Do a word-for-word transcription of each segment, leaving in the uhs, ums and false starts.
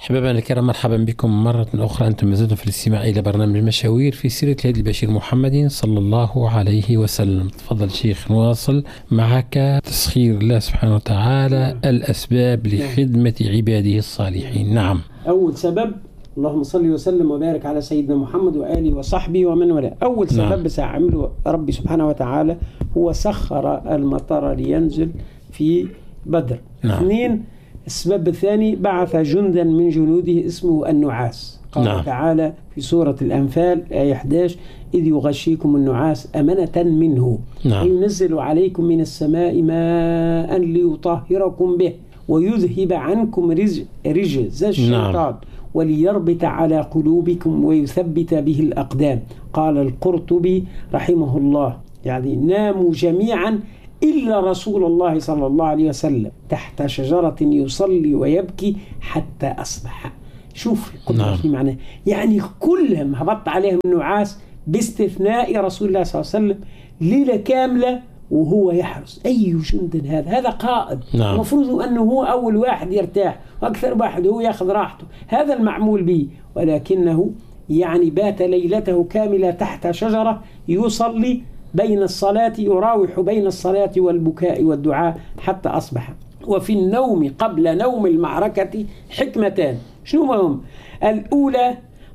أحبابنا الكرام، مرحبا بكم مرة أخرى. أنتم ما زلتم في الاستماع إلى برنامج مشاوير في سيرة الهادي البشير محمد صلى الله عليه وسلم. تفضل شيخ، نواصل معك تسخير الله سبحانه وتعالى الأسباب لخدمة عباده الصالحين. نعم. أول سبب، اللهم صل وسلم وبارك على سيدنا محمد وآله وصحبه ومن والاه. أول سبب نعم. سيعمله ربي سبحانه وتعالى هو سخر المطر لينزل في بدر. نعم. اثنين، السبب الثاني بعث جندا من جنوده اسمه النعاس. قال نعم. تعالى في سورة الأنفال آية أحد عشر: إذ يغشيكم النعاس أمنة منه نعم. ينزل عليكم من السماء ماء ليطهركم به ويذهب عنكم رجز, رجز الشيطان نعم. وليربط على قلوبكم ويثبت به الأقدام. قال القرطبي رحمه الله: يعني ناموا جميعا إلا رسول الله صلى الله عليه وسلم تحت شجرة يصلي ويبكي حتى أصبح. شوف نعم. في معنى يعني كلهم هبط عليهم النعاس باستثناء رسول الله صلى الله عليه وسلم ليلة كاملة وهو يحرس. أي جند هذا؟ هذا قائد نعم. المفروض أنه هو أول واحد يرتاح وأكثر واحد هو يأخذ راحته، هذا المعمول به، ولكنه يعني بات ليلته كاملة تحت شجرة يصلي بين الصلاة، يراوح بين الصلاة والبكاء والدعاء حتى أصبح. وفي النوم قبل نوم المعركة حكمتان. شنو هم؟ الأولى: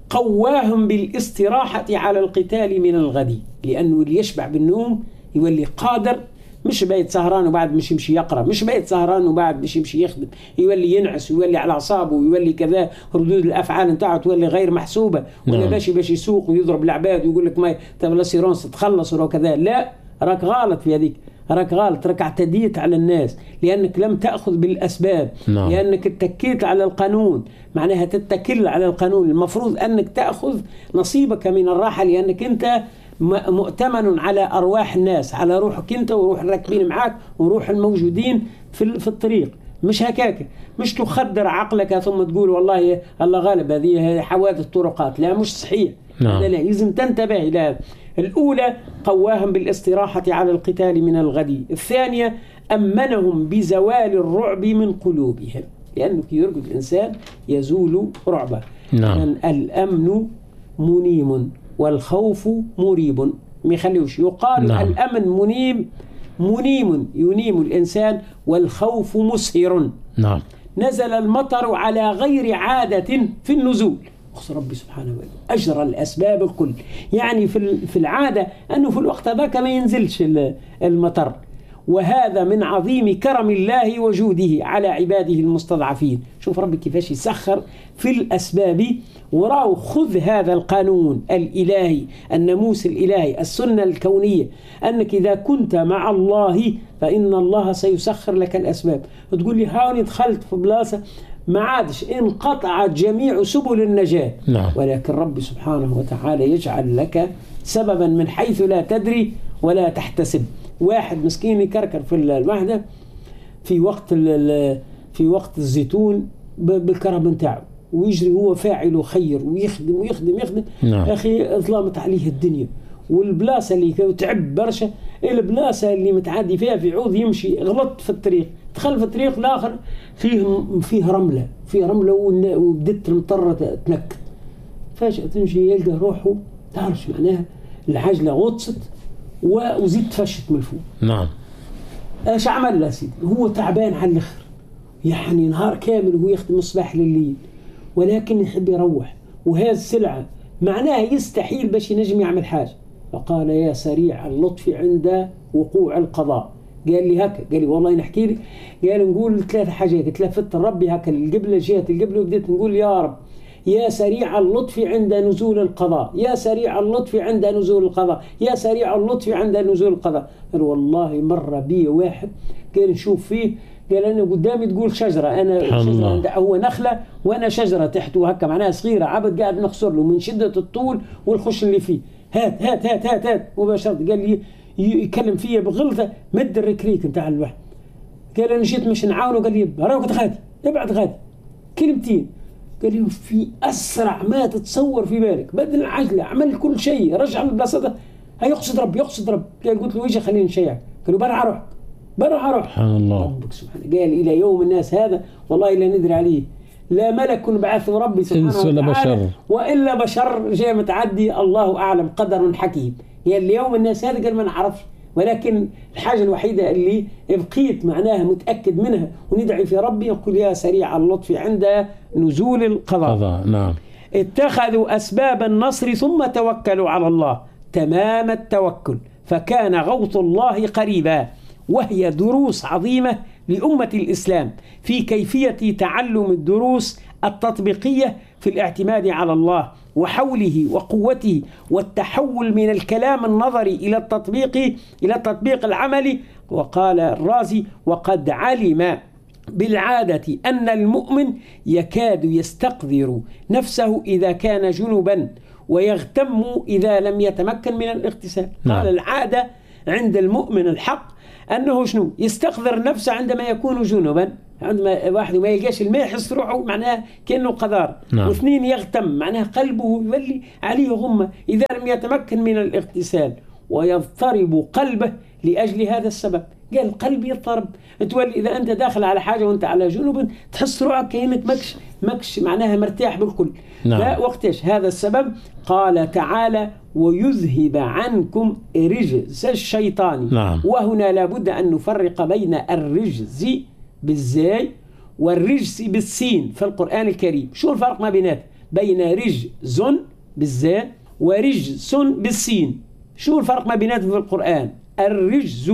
قواهم بالاستراحة على القتال من الغد، لأنه اللي يشبع بالنوم يولي قادر، مش بايت سهران وبعد مش يمشي يقرأ، مش بايت سهران وبعد مش يمشي يخدم، يولي ينعس ويولي على أعصابه ويولي كذا، ردود الأفعال نتاعه تولي غير محسوبة، ولا باشي باش يسوق ويضرب العباد ويقول لك ما تبلا سيرونس تخلص ولا كذا. لا، راك غلط في هذيك، راك غلط، راك اعتديت على الناس لأنك لم تأخذ بالأسباب نعم. لأنك اتكيت على القانون، معناها تتكل على القانون. المفروض أنك تأخذ نصيبك من الراحة لأنك أنت مؤتمن على أرواح الناس، على روحك أنت وروح الراكبين معاك وروح الموجودين في في الطريق. مش هكاك، مش تخدر عقلك ثم تقول والله الله غالب هذه حوادث الطرقات. لا، مش صحيح نعم. لا، لازم تنتبه إلى هذا. الأولى: قواهم بالاستراحة على القتال من الغد. الثانية: أمنهم بزوال الرعب من قلوبهم، لأنه كي يرقد الإنسان يزول رعبه نعم. الأمن منيم والخوف مريب، ما يخليوش يقال نعم. الأمن منيم منيم ينيم الإنسان، والخوف مسهر نعم. نزل المطر على غير عادة في النزول، ربي سبحانه وتعالى أجرى الأسباب الكل. يعني في العادة أنه في الوقت ذاك ما ينزلش المطر، وهذا من عظيم كرم الله وجوده على عباده المستضعفين. شوف ربي كيفاش يسخر في الأسباب، وراو خذ هذا القانون الإلهي، الناموس الإلهي، السنة الكونية، أنك إذا كنت مع الله فإن الله سيسخر لك الأسباب. تقول لي هاوني دخلت في بلاصة ما عادش، انقطعت جميع سبل النجاة نعم. ولكن ربي سبحانه وتعالى يجعل لك سببا من حيث لا تدري ولا تحتسب. واحد مسكين يكركر في الوحدة في وقت في وقت الزيتون بالكرم نتاعه، ويجري هو فاعل خير ويخدم ويخدم يخدم نعم. أخي ظلمت عليه الدنيا، والبلاصة اللي تعب برشا، البلاصة اللي متعدي فيها في عوض يمشي غلط في الطريق، دخل في الطريق الآخر فيه فيه رملة فيه رملة وبدت المطرة تنكت، فجأة تمشي يلقى روحه تعرفش معناها العجلة غطست وزيد تفشت من الفوق نعم. ايش عمل له سيدي؟ هو تعبان على الاخر، يعني نهار كامل وهو يخدم الصباح لليل، ولكن يحب يروح، وهذه السلعة معناها يستحيل باش ينجم يعمل حاجة. فقال: يا سريع اللطف عند وقوع القضاء. قال لي هكا، قال لي والله نحكي لي، قال نقول ثلاث حاجات، تلفت ربي هكا القبلة جهة القبلة وبديت نقول يا رب يا سريع اللطف عند نزول القضاء، يا سريع اللطف عند نزول القضاء، يا سريع اللطف عند نزول القضاء. قال والله مر بي واحد قال نشوف فيه، قال أنا قدامي تقول شجرة، أنا شجرة هو نخلة وأنا شجرة تحته هكا معناها صغيرة، عبد قاعد نخسر له من شدة الطول والخش اللي فيه، هات هات هات هات هات مباشرة. قال لي يكلم فيا بغلظة، مد الركريك نتاع الواحد. قال أنا جيت مش نعاونه، قال لي راك غادي ابعد غادي، كلمتين. قال لي في أسرع ما تتصور في بالك، بدل العجلة عمل كل شيء، رجع البلاصة، هيقصد ربي يقصد ربي. قال قلت له يجي خليني نشيعك، قال له برع روحك برع روحك. سبحان الله ربك سبحانه. قال إلى يوم الناس هذا والله لا ندري عليه لا ملك بعثه ربي سبحانه وتعالى وإلا بشر جاء متعدي، الله أعلم، قدر حكيم. يعني اليوم الناس هذا قال ما نعرفش، ولكن الحاجة الوحيدة اللي بقيت معناها متأكد منها وندعي في ربي، يقول يا سريع اللطف عند نزول القضاء. نعم. اتخذوا أسباب النصر ثم توكلوا على الله تمام التوكل، فكان غوث الله قريبا. وهي دروس عظيمة لأمة الإسلام في كيفية تعلم الدروس التطبيقية في الاعتماد على الله وحوله وقوته، والتحول من الكلام النظري إلى التطبيق إلى التطبيق العملي. وقال الرازي: وقد علم بالعادة أن المؤمن يكاد يستقذر نفسه إذا كان جنبا ويغتم إذا لم يتمكن من الاغتسال. نعم. قال العادة عند المؤمن الحق أنه شنو؟ يستقذر نفسه عندما يكون جنبا، عندما واحد ما يلقاش الماء يحس روحه معناها كأنه قذار. نعم. واثنين يغتم معناها قلبه يولي عليه غمة إذا لم يتمكن من الاغتسال، ويضطرب قلبه لأجل هذا السبب. قال القلب يضطرب، تولي إذا أنت داخل على حاجة وأنت على جنوب تحس روحك كأنك مكش مكش معناها مرتاح بالكل. نعم. لا وقتاش هذا السبب؟ قال تعالى: ويذهب عنكم رجز الشيطان. نعم. وهنا لابد أن نفرق بين الرجز بالزاي والرجس بالسين في القرآن الكريم. شو الفرق ما بينات؟ بين رجز بالزاي ورجس بالسين. شو الفرق ما بيناتهم في القرآن؟ الرجز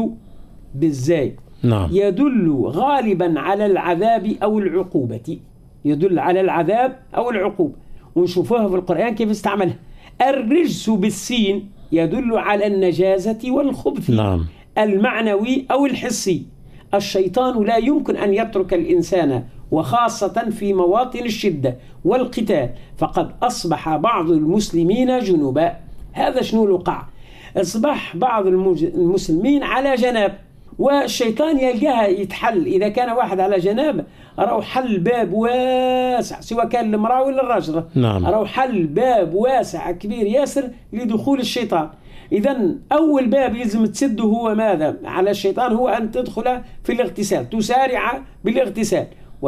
بالزاي نعم. يدل غالبا على العذاب أو العقوبة، يدل على العذاب أو العقوبة، ونشوفوها في القرآن كيف استعملها. الرجس بالسين يدل على النجاسة والخبث. نعم. المعنوي أو الحسي. الشيطان لا يمكن أن يترك الإنسان، وخاصة في مواطن الشدة والقتال، فقد أصبح بعض المسلمين جنوبا. هذا شنو الوقع؟ أصبح بعض المسلمين على جناب، والشيطان يلقاها يتحل. إذا كان واحد على جناب راهو حل باب واسع، سواء كان المرأة ولا الرجل. نعم. راهو حل باب واسع كبير ياسر لدخول الشيطان. إذن أول باب يلزم تسده هو ماذا على الشيطان؟ هو أن تدخل في الاغتسال، تسارع بالاغتسال.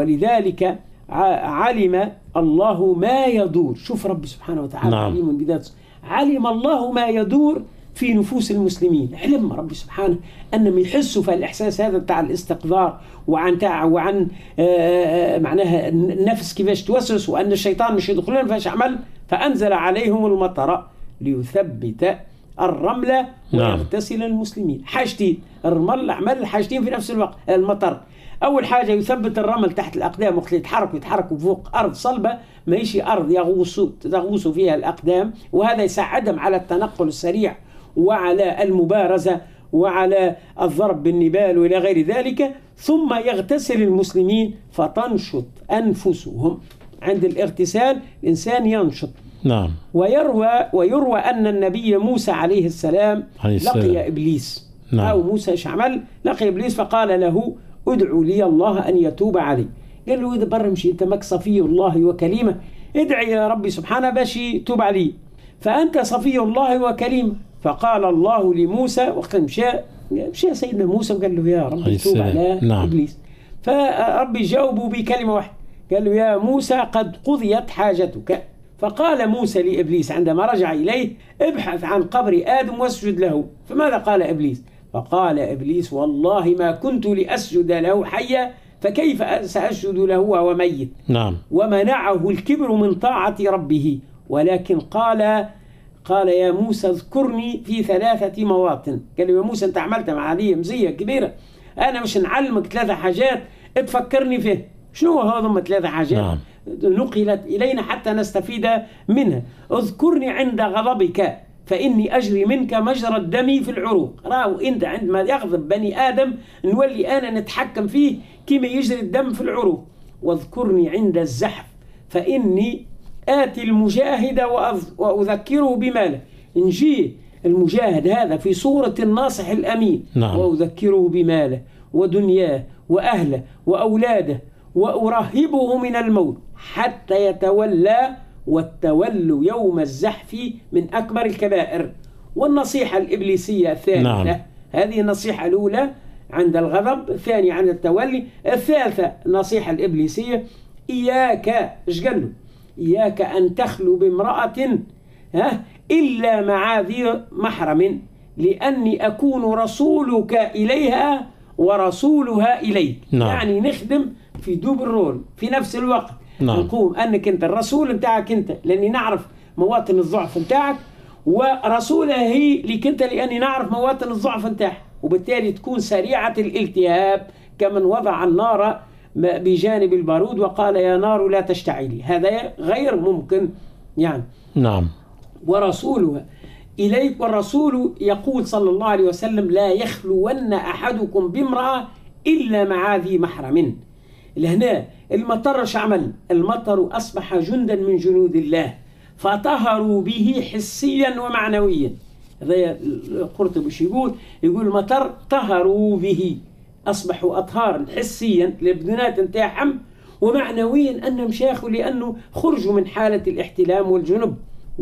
ولذلك علم الله ما يدور. شوف ربي سبحانه وتعالى. نعم. عليم بذاته. علم الله ما يدور في نفوس المسلمين. علم ربي سبحانه أنهم يحسوا في الإحساس هذا تاع الاستقذار، وعن تاع وعن آه معناها النفس كيفاش توسوس، وأن الشيطان مش يدخلون فاش عمل. فأنزل عليهم المطر ليثبت الرمل ويغتسل المسلمين. حاجتين، الرمل عمل حاجتين في نفس الوقت. المطر أول حاجة يثبت الرمل تحت الأقدام، وقت يتحركوا يتحركوا فوق أرض صلبة، ما يشي أرض يغوصوا تغوصوا فيها الأقدام، وهذا يساعدهم على التنقل السريع وعلى المبارزة وعلى الضرب بالنبال وإلى غير ذلك. ثم يغتسل المسلمين فتنشط أنفسهم. عند الاغتسال الإنسان ينشط. نعم. ويروى ويروى أن النبي موسى عليه السلام لقي إبليس. نعم. أو موسى إيش عمل؟ لقي إبليس فقال له: ادعو لي الله أن يتوب علي. قال له: إذا برمشي أنت مك صفي الله وكليمة، ادعي يا ربي سبحانه باش يتوب علي، فأنت صفي الله وكليمة. فقال الله لموسى وقت مشى مشى سيدنا موسى وقال له: يا ربي توب على نعم. إبليس. فربي جاوبه بكلمة واحدة، قال له: يا موسى قد قضيت حاجتك. فقال موسى لإبليس عندما رجع إليه: ابحث عن قبر آدم واسجد له. فماذا قال إبليس؟ فقال إبليس: والله ما كنت لأسجد له حيا، فكيف سأسجد له وهو ميت؟ نعم. ومنعه الكبر من طاعة ربه. ولكن قال قال يا موسى اذكرني في ثلاثة مواطن. قال له: يا موسى أنت عملت معالية مزية كبيرة، أنا مش نعلمك ثلاثة حاجات تفكرني فيه. شنو هذم ثلاثة حاجات؟ نعم. نقلت إلينا حتى نستفيد منها. اذكرني عند غضبك فإني أجري منك مجرى الدم في العروق. راهو أنت عندما يغضب بني آدم نولي أنا نتحكم فيه كما يجري الدم في العروق. واذكرني عند الزحف فإني آتي المجاهد وأذكره بماله. نجيه المجاهد هذا في صورة الناصح الأمين. نعم. وأذكره بماله ودنياه وأهله وأولاده، وأرهبه من الموت حتى يتولى، والتولي يوم الزحف من أكبر الكبائر. والنصيحة الإبليسية الثانية. نعم. هذه النصيحة الأولى عند الغضب، الثانية عند التولي، الثالثة النصيحة الإبليسية إياك، إيش قال له؟ إياك أن تخلو بامرأة ها إلا مع ذي محرم لأني أكون رسولك إليها ورسولها إليك. نعم. يعني نخدم في دوبل رول في نفس الوقت. نعم. نقوم أنك أنت الرسول نتاعك أنت لأني نعرف مواطن الضعف نتاعك، ورسولها هي لك أنت لأني نعرف مواطن الضعف نتاعها، وبالتالي تكون سريعة الالتهاب كمن وضع النار بجانب البارود وقال يا نار لا تشتعلي. هذا غير ممكن يعني. نعم. ورسولها إليك، والرسول يقول صلى الله عليه وسلم لا يخلون أحدكم بامرأة إلا مع ذي محرم. لهنا المطر شعمل، المطر أصبح جندا من جنود الله فطهروا به حسيا ومعنويا. هذا القرطبي شو يقول؟ يقول المطر طهروا به، أصبحوا أطهارا حسيا للبدنات نتاعهم ومعنويا أنهم شاخوا لأنه خرجوا من حالة الاحتلام والجنب،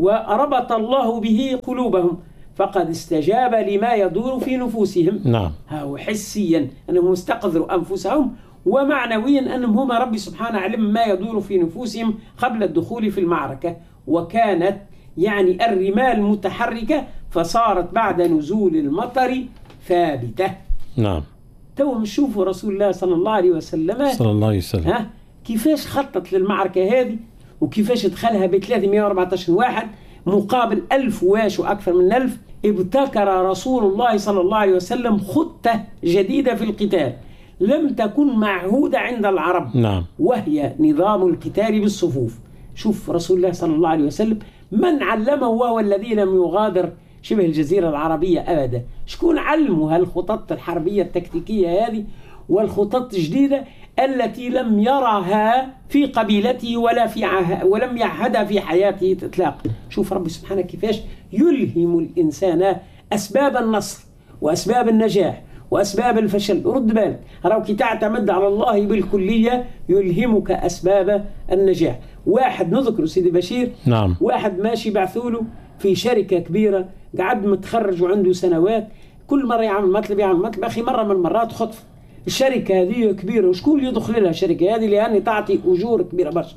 وربط الله به قلوبهم فقد استجاب لما يدور في نفوسهم. نعم. هو حسيا أنهم استقذروا أنفسهم، ومعنويا أنهم هم ربي سبحانه علم ما يدور في نفوسهم قبل الدخول في المعركة، وكانت يعني الرمال متحركة فصارت بعد نزول المطر ثابتة. نعم. تو نشوفوا رسول الله صلى الله عليه وسلم صلى الله عليه وسلم ها كيفاش خطط للمعركة هذه، وكيفاش دخلها ب ثلاثمئة وأربعة عشر واحد مقابل ألف واش وأكثر من ألف. ابتكر رسول الله صلى الله عليه وسلم خطة جديدة في القتال لم تكن معهودة عند العرب. نعم. وهي نظام القتال بالصفوف. شوف رسول الله صلى الله عليه وسلم من علمه وهو الذي لم يغادر شبه الجزيرة العربية أبدا. شكون علمه هالخطط الحربية التكتيكية هذه والخطط الجديدة التي لم يرها في قبيلته ولا في عه... ولم يعهدها في حياته إطلاقا. شوف ربي سبحانه كيفاش يلهم الإنسان أسباب النصر وأسباب النجاح وأسباب الفشل. رد بالك راو كي تعتمد على الله بالكلية يلهمك أسباب النجاح. واحد نذكر سيدي بشير. نعم. واحد ماشي بعثوله في شركة كبيرة قعد متخرج وعنده سنوات، كل مرة يعمل مطلب يعمل مطلب، أخي مرة من المرات خطف الشركة هذه كبيرة وشكون يدخل لها الشركة هذه لأن تعطي أجور كبيرة برشا،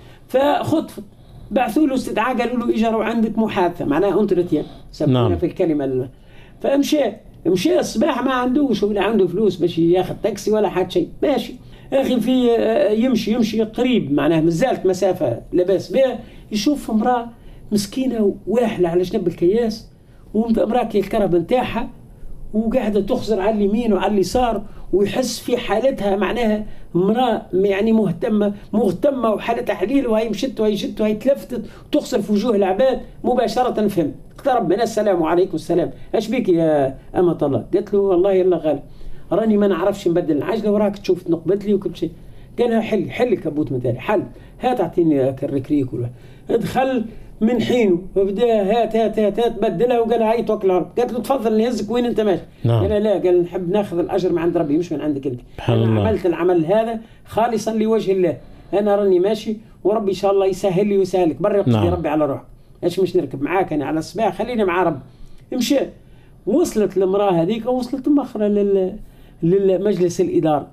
فخطف بعثوا له استدعاء قالوا له إجروا عندك محادثة معناها أنترتيان سمونا. نعم. في الكلمة اللي. فمشي مشي الصباح ما عندوش ولا عنده فلوس باش ياخذ تاكسي ولا حد شيء، ماشي أخي في يمشي يمشي قريب معناها مازالت مسافة لباس بها، يشوف امرأة مسكينة واحلة على جنب الكياس وامرأة الكرب نتاعها وقاعدة تخزر على اليمين وعلى اليسار، ويحس في حالتها معناها امرأة يعني مهتمة مهتمة وحالتها حليل، وهي مشت وهي شت وهي تلفتت وتخسر في وجوه العباد مباشرة. فهم اقترب من السلام عليكم السلام، ايش بيك يا أمة الله؟ قالت له والله يلا غالب راني ما نعرفش نبدل العجلة وراك تشوف تنقبت لي وكل شيء. قالها حل حل كبوت مثالي حل هات اعطيني الركريك ولا ادخل من حينه وبدا هات هات هات هات بدلها وقال هاي توكل على ربك. قالت له تفضل نهزك وين انت ماشي؟ نعم. قال لا قال نحب ناخذ الاجر من عند ربي مش من عندك انت. انا الله. عملت العمل هذا خالصا لوجه الله، انا راني ماشي وربي ان شاء الله يسهل لي ويسهلك برا يقضي. نعم. ربي على روحك ايش مش نركب معاك انا على الصباح خليني مع ربي. مشى وصلت المراه هذيك وصلت مخرة لل للمجلس الاداره،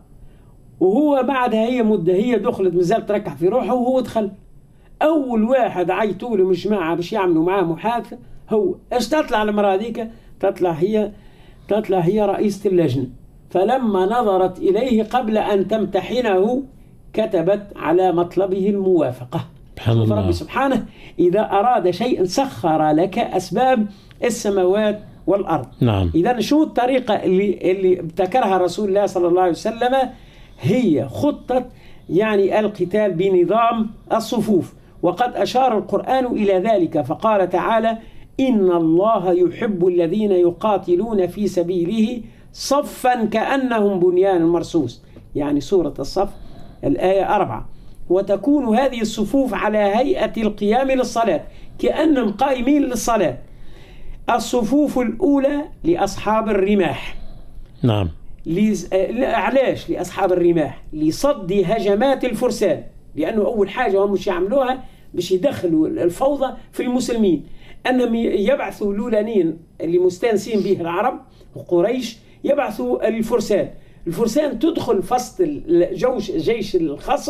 وهو بعدها هي مده هي دخلت مازالت تركح في روحه وهو دخل. أول واحد عيطوا له من الجماعة باش يعملوا معاه محادثة هو. إيش تطلع المرأة ذيك؟ تطلع هي تطلع هي رئيسة اللجنة. فلما نظرت إليه قبل أن تمتحنه كتبت على مطلبه الموافقة. فرب سبحانه إذا أراد شيء سخر لك أسباب السماوات والأرض. نعم. إذا شو الطريقة اللي اللي ابتكرها رسول الله صلى الله عليه وسلم؟ هي خطة يعني القتال بنظام الصفوف، وقد أشار القرآن إلى ذلك فقال تعالى إن الله يحب الذين يقاتلون في سبيله صفا كأنهم بنيان مرصوص، يعني سورة الصف الآية أربعة. وتكون هذه الصفوف على هيئة القيام للصلاة كأنهم قائمين للصلاة. الصفوف الأولى لأصحاب الرماح. نعم. علاش لأصحاب الرماح؟ لصد هجمات الفرسان، لأنه أول حاجة هم مش يعملوها باش يدخلوا الفوضى في المسلمين، أنهم يبعثوا الأولانيين اللي مستانسين به العرب وقريش يبعثوا الفرسان. الفرسان تدخل فصل الجوش جيش الخصم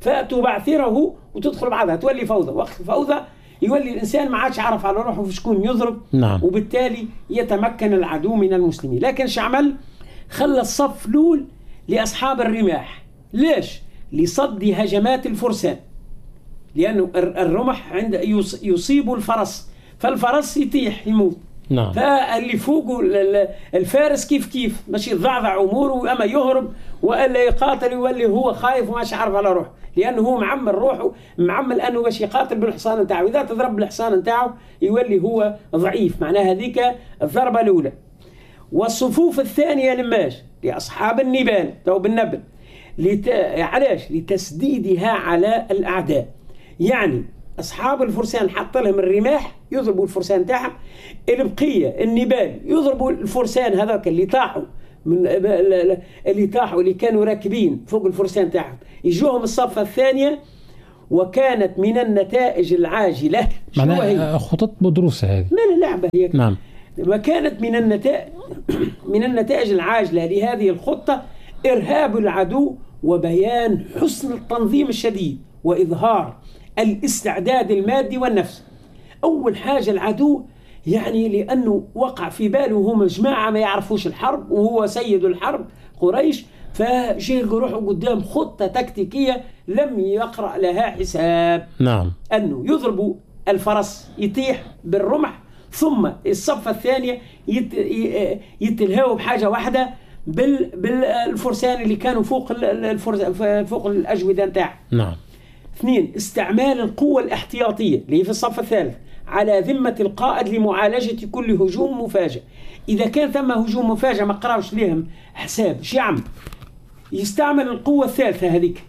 فتبعثره وتدخل بعضها تولي فوضى. وقت فوضى يولي الإنسان ما عادش عارف على روحه في شكون يضرب. نعم. وبالتالي يتمكن العدو من المسلمين. لكن شعمل خلى الصف الأول لأصحاب الرماح. ليش؟ لصد هجمات الفرسان، لأنه الرمح عند يصيب الفرس، فالفرس يطيح يموت. نعم. فاللي فوقه الفارس كيف كيف ماشي يضعضع أموره، أما يهرب وإلا يقاتل يولي هو خايف وماش عارف على روحه، لأنه هو معمل روحه معمل أنه باش يقاتل بالحصان نتاعه. إذا تضرب بالحصان نتاعه يولي هو ضعيف. معناها هذيك الضربة الأولى. والصفوف الثانية لماش؟ لأصحاب النبال تو بالنبل. لت... علاش؟ لتسديدها على الأعداء. يعني أصحاب الفرسان حط لهم الرماح يضربوا الفرسان تاعهم، البقية النبال يضربوا الفرسان هذاك اللي طاحوا من اللي طاحوا اللي كانوا راكبين فوق الفرسان تاعهم، يجوهم الصفة الثانية. وكانت من النتائج العاجلة معناها خطط بدروسة هذه من اللعبة هي. نعم. وكانت من النتائج من النتائج العاجلة لهذه الخطة إرهاب العدو وبيان حسن التنظيم الشديد وإظهار الاستعداد المادي والنفسي. أول حاجة العدو يعني لأنه وقع في باله هم جماعة ما يعرفوش الحرب وهو سيد الحرب قريش، فجي يروحوا قدام خطة تكتيكية لم يقرأ لها حساب. نعم. أنه يضربوا الفرس يطيح بالرمح، ثم الصفة الثانية يت... يتلهوا بحاجة واحدة بال... بالفرسان اللي كانوا فوق الفرس... فوق الأجودة نتاعهم. نعم. اثنين، استعمال القوة الاحتياطية اللي في الصف الثالث على ذمة القائد لمعالجة كل هجوم مفاجئ. إذا كان ثم هجوم مفاجئ ما قراوش ليهم حساب شو يعمل؟ يستعمل القوة الثالثة هذيك.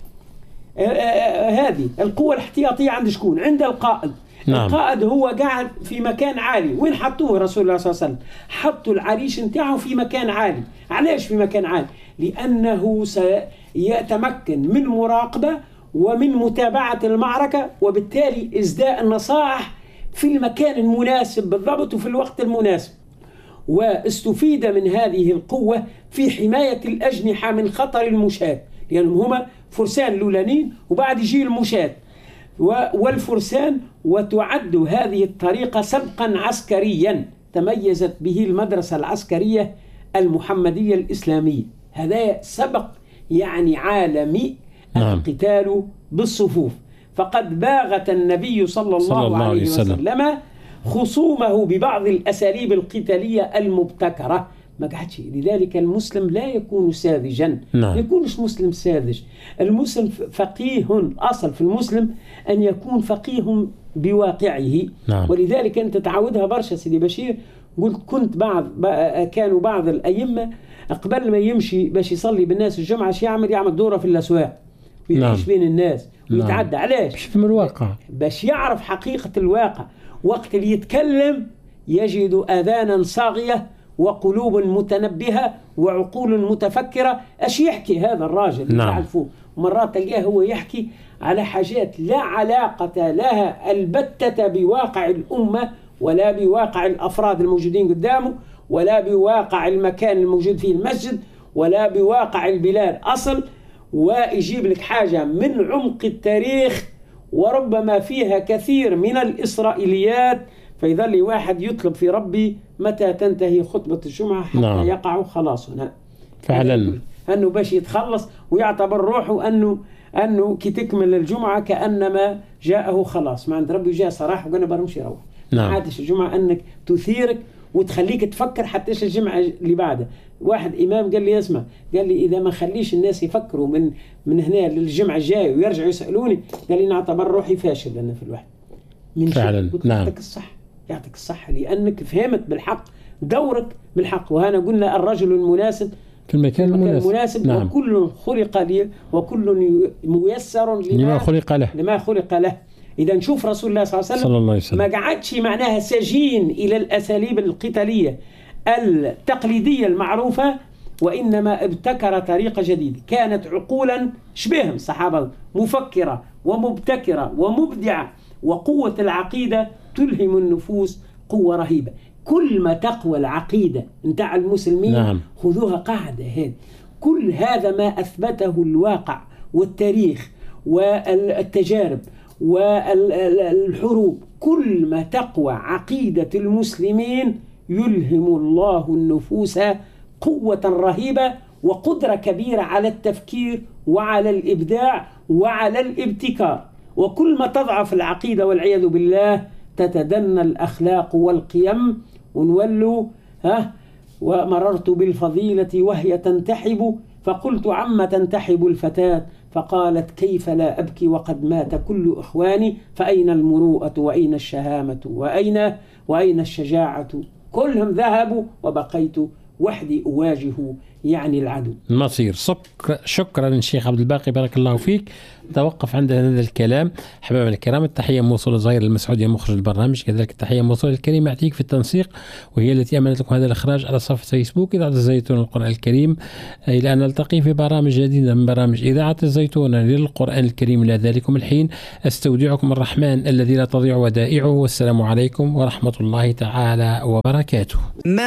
هذه القوة الاحتياطية عند شكون؟ عند القائد. نعم. القائد هو قاعد في مكان عالي. وين حطوه رسول الله صلى الله عليه وسلم؟ حطوا العريش نتاعه في مكان عالي. علاش في مكان عالي؟ لأنه سيتمكن من مراقبة ومن متابعة المعركة، وبالتالي إزداء النصائح في المكان المناسب بالضبط وفي الوقت المناسب. واستفيد من هذه القوة في حماية الأجنحة من خطر المشاة، لأنهم يعني هما فرسان لولانين وبعد يجي المشاة والفرسان. وتعد هذه الطريقة سبقا عسكريا تميزت به المدرسة العسكرية المحمدية الإسلامية. هذا سبق يعني عالمي. نعم. القتال بالصفوف. فقد باغت النبي صلى الله, صلى الله عليه وسلم, وسلم خصومه ببعض الأساليب القتالية المبتكرة. ما قعدش. لذلك المسلم لا يكون ساذجا. نعم. يكونش مسلم ساذج. المسلم فقيه. أصل في المسلم أن يكون فقيه بواقعه. نعم. ولذلك أنت تعودها برشا سيدي بشير. قلت كنت بعض كانوا بعض الأئمة قبل ما يمشي باش يصلي بالناس الجمعة شي يعمل يعمل دورة في الأسواق ويعيش. نعم. بين الناس ويتعدى. نعم. علاش؟ باش يفهم الواقع، باش يعرف حقيقة الواقع. وقت اللي يتكلم يجد آذانا صاغية وقلوب متنبهة وعقول متفكرة. اش يحكي هذا الراجل؟ نعم. تعرفوه مرات تلقاه هو يحكي على حاجات لا علاقة لها البتة بواقع الأمة ولا بواقع الأفراد الموجودين قدامه ولا بواقع المكان الموجود فيه المسجد ولا بواقع البلاد أصل. ويجيب لك حاجة من عمق التاريخ وربما فيها كثير من الإسرائيليات، فيظل واحد يطلب في ربي متى تنتهي خطبة الجمعة حتى نعم. يقع خلاص هنا فعلا أنه باش يتخلص ويعتبر روحه أنه أنه كي تكمل الجمعة كأنما جاءه خلاص. ما عند ربي جاء صراحة وقال برمشي يروح. نعم. ما عادش الجمعة أنك تثيرك وتخليك تفكر حتى إيش الجمعة اللي بعدها. واحد إمام قال لي اسمع، قال لي إذا ما خليش الناس يفكروا من من هنا للجمعة الجاية ويرجعوا يسألوني، قال لي نعتبر روحي فاشل أنا في الواحد. من فعلا. نعم. يعطيك الصح، يعطيك الصح لأنك فهمت بالحق دورك بالحق. وهنا قلنا الرجل المناسب في المكان المناسب, المناسب. نعم. وكل خلق لي وكل ميسر لما خلق له لما خلق له. إذا نشوف رسول الله صلى الله عليه وسلم, صلى الله عليه وسلم. ما قعدش معناها سجين إلى الأساليب القتالية التقليدية المعروفة، وإنما ابتكر طريقة جديدة كانت عقولا شبيهم الصحابة مفكرة ومبتكرة ومبدعة. وقوة العقيدة تلهم النفوس قوة رهيبة. كل ما تقوى العقيدة نتاع المسلمين نعم. خذوها قاعدة هذه. كل هذا ما أثبته الواقع والتاريخ والتجارب والحروب، كل ما تقوى عقيدة المسلمين يلهم الله النفوس قوة رهيبة وقدرة كبيرة على التفكير وعلى الإبداع وعلى الابتكار. وكل ما تضعف العقيدة والعياذ بالله تتدنى الأخلاق والقيم ونولوا ها. ومررت بالفضيلة وهي تنتحب فقلت عما تنتحب الفتاة، فقالت كيف لا أبكي وقد مات كل إخواني، فأين المروءة وأين الشهامة وأين وأين الشجاعة، كلهم ذهبوا وبقيت وحدي أواجه يعني العدو. المصير. شكرا شيخ عبد الباقي، بارك الله فيك. توقف عند هذا الكلام. حبايبنا الكرام، التحية موصولة زهير المسعودي مخرج البرنامج، كذلك التحية موصولة الكريم يعطيك في التنسيق، وهي التي أمنت لكم هذا الإخراج على صفحة فيسبوك إذاعة الزيتون القرآن الكريم. إلى أن نلتقي في برامج جديدة من برامج إذاعة الزيتون للقرآن الكريم. إلى ذلكم الحين أستودعكم الرحمن الذي لا تضيع ودائعه، والسلام عليكم ورحمة الله تعالى وبركاته.